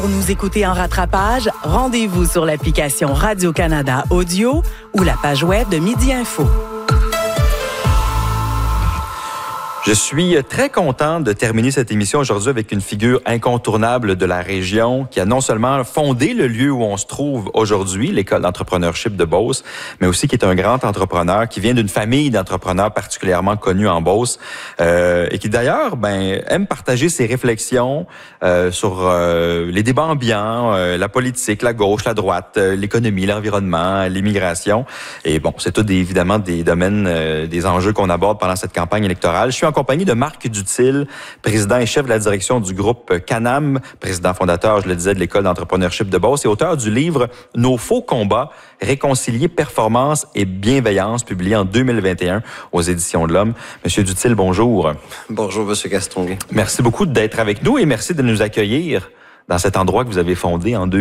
Pour nous écouter en rattrapage, rendez-vous sur l'application Radio-Canada Audio ou la page web de Midi Info. Je suis très content de terminer cette émission aujourd'hui avec une figure incontournable de la région qui a non seulement fondé le lieu où on se trouve aujourd'hui, l'école d'entrepreneurship de Beauce, mais aussi qui est un grand entrepreneur, qui vient d'une famille d'entrepreneurs particulièrement connue en Beauce et qui d'ailleurs aime partager ses réflexions sur les débats ambiants, la politique, la gauche, la droite, l'économie, l'environnement, l'immigration. Et bon, c'est tout évidemment des domaines, des enjeux qu'on aborde pendant cette campagne électorale. Je suis en compagnie de Marc Duthil, président et chef de la direction du groupe Canam, président fondateur, je le disais, de l'école d'entrepreneurship de Beauce et auteur du livre « Nos faux combats, réconcilier performance et bienveillance » publié en 2021 aux Éditions de l'Homme. Monsieur Duthil, bonjour. Bonjour, Monsieur Castonguay. Merci beaucoup d'être avec nous et merci de nous accueillir dans cet endroit que vous avez fondé en